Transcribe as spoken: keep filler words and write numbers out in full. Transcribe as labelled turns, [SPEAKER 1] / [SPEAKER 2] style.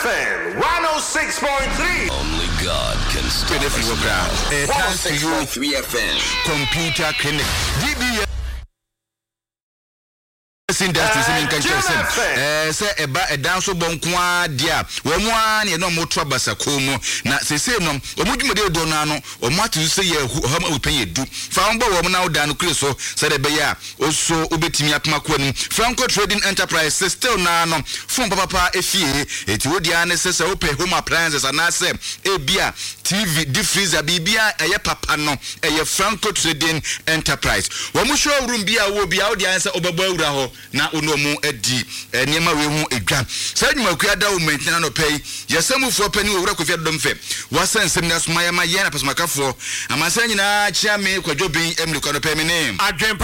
[SPEAKER 1] F M one oh six point three.
[SPEAKER 2] Only God can stop us now.
[SPEAKER 1] one oh six point three F M.
[SPEAKER 3] Computer Clinic. D B S industries in Kanchesen. Eh, say eba edan so bonkwa dia. Wo mu an ye no motro basakomo na sese no omudwumede do na no omatu se ye hama upenye du. Fa mbo wo na odan no kreso say de be ya oso obetimi atoma ko anim. Franco Trading Enterprise still na no fon papa efie eti wo dia ne sese ope home appliances anase ebia T V deep freezer bibia eye papa no eye Franco Trading Enterprise. Wo mu showroom bia wo bia wo dia se obaba awura ho na onomu edi niema we hu edwan sa nyuma ku ada o maintain no pay yesamufo pani wo wura kofia dom fe wasensem na soma ya ma ye na pesomakafo amasa nyina chia me kwadwobin emri kwa no pay me name
[SPEAKER 4] adwen